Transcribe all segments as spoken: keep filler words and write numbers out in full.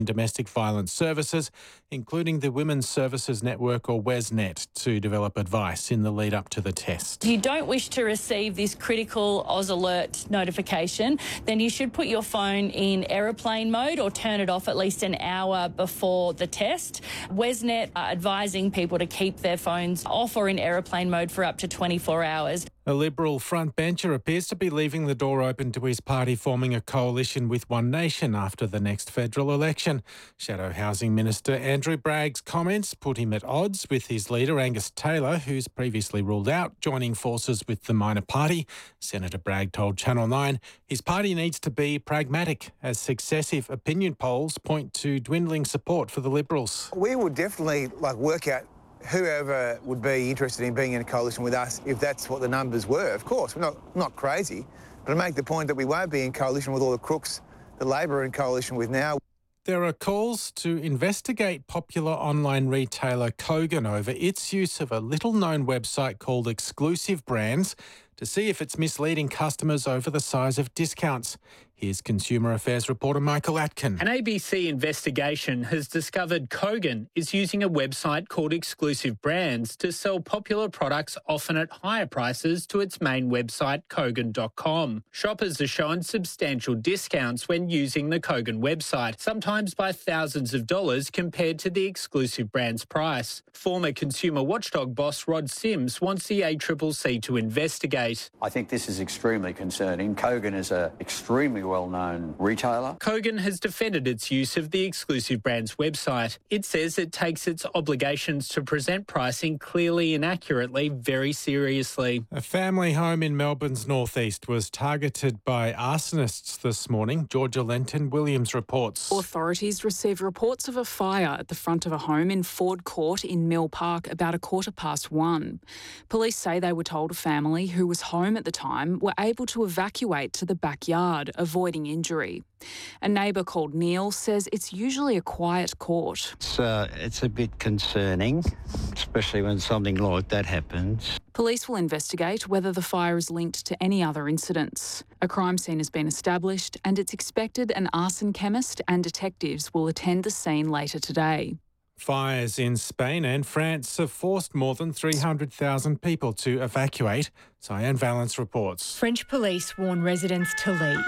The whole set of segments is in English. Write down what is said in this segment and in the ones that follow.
domestic violence services, including the Women's Services Network or WESNet, to develop advice in the lead up to the test. If you don't wish to receive this critical Oz Alert notification, then you should put your phone in aeroplane mode or turn it off at least an hour before the test. WESNet are advising people to keep their phones off or in aeroplane mode for up to twenty-four hours. A Liberal frontbencher appears to be leaving the door open to his party forming a coalition with One Nation after the next federal election. Shadow Housing Minister Andrew Bragg's comments put him at odds with his leader Angus Taylor, who's previously ruled out joining forces with the minor party. Senator Bragg told Channel nine his party needs to be pragmatic as successive opinion polls point to dwindling support for the Liberals. We would definitely like work out whoever would be interested in being in a coalition with us if that's what the numbers were. Of course, we're not, not crazy, but I make the point that we won't be in coalition with all the crooks that Labor are in coalition with now. There are calls to investigate popular online retailer Kogan over its use of a little-known website called Exclusive Brands to see if it's misleading customers over the size of discounts. Here's Consumer Affairs reporter Michael Atkin. An A B C investigation has discovered Kogan is using a website called Exclusive Brands to sell popular products, often at higher prices, to its main website, Kogan dot com. Shoppers are shown substantial discounts when using the Kogan website, sometimes by thousands of dollars compared to the Exclusive Brands price. Former consumer watchdog boss Rod Sims wants the A C C C to investigate. I think this is extremely concerning. Kogan is an extremely well-known retailer. Kogan has defended its use of the Exclusive Brands website. It says it takes its obligations to present pricing clearly and accurately very seriously. A family home in Melbourne's northeast was targeted by arsonists this morning. Georgia Lenton Williams reports. Authorities received reports of a fire at the front of a home in Ford Court in Mill Park about a quarter past one. Police say they were told a family who was home at the time were able to evacuate to the backyard, avoiding injury. A neighbour called Neil says it's usually a quiet court. It's, uh, it's a bit concerning, especially when something like that happens. Police will investigate whether the fire is linked to any other incidents. A crime scene has been established and it's expected an arson chemist and detectives will attend the scene later today. Fires in Spain and France have forced more than three hundred thousand people to evacuate. Cyan Valence reports. French police warn residents to leave.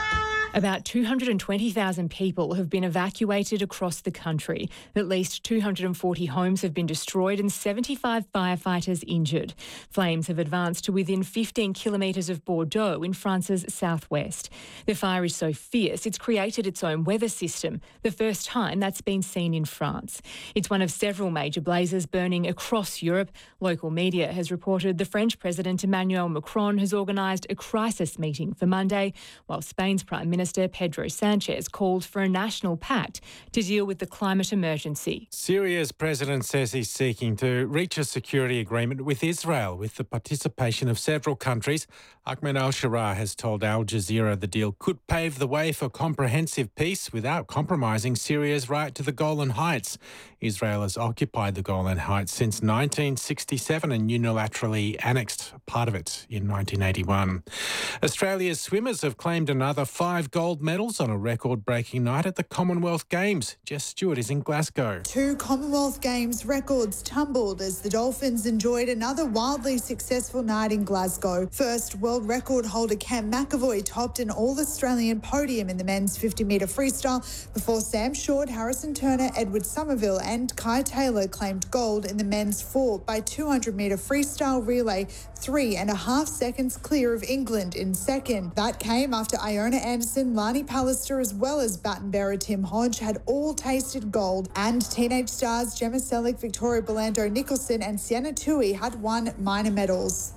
About two hundred twenty thousand people have been evacuated across the country. At least two hundred forty homes have been destroyed and seventy-five firefighters injured. Flames have advanced to within fifteen kilometres of Bordeaux in France's southwest. The fire is so fierce it's created its own weather system, the first time that's been seen in France. It's one of several major blazes burning across Europe. Local media has reported the French President Emmanuel Macron has organised a crisis meeting for Monday, while Spain's Prime Minister Pedro Sanchez called for a national pact to deal with the climate emergency. Syria's president says he's seeking to reach a security agreement with Israel with the participation of several countries. Ahmed al-Sharaa has told Al Jazeera the deal could pave the way for comprehensive peace without compromising Syria's right to the Golan Heights. Israel has occupied the Golan Heights since nineteen sixty-seven and unilaterally annexed part of it in nineteen eighty-one. Australia's swimmers have claimed another five gold medals on a record-breaking night at the Commonwealth Games. Jess Stewart is in Glasgow. Two Commonwealth Games records tumbled as the Dolphins enjoyed another wildly successful night in Glasgow. First, world record holder Cam McAvoy topped an all-Australian podium in the men's fifty metre freestyle before Sam Short, Harrison Turner, Edward Somerville and Kai Taylor claimed gold in the men's four by two hundred metre freestyle relay, three and a half seconds clear of England in second. That came after Iona Anderson, Lani Pallister as well as baton bearer Tim Hodge had all tasted gold, and teenage stars Gemma Selleck, Victoria Belando Nicholson and Sienna Tui had won minor medals.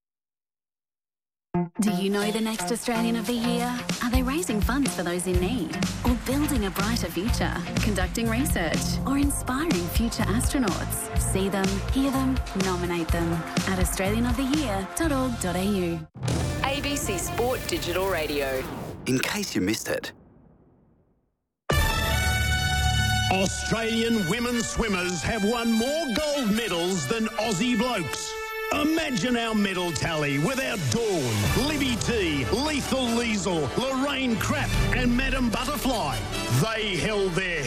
Do you know the next Australian of the Year? Are they raising funds for those in need? Or building a brighter future? Conducting research? Or inspiring future astronauts? See them, hear them, nominate them at australian of the year dot org dot a u. A B C Sport Digital Radio. In case you missed it. Australian women swimmers have won more gold medals than Aussie blokes. Imagine our medal tally without Dawn, Libby T, Lethal Liesel, Lorraine Crapp and Madam Butterfly. They held their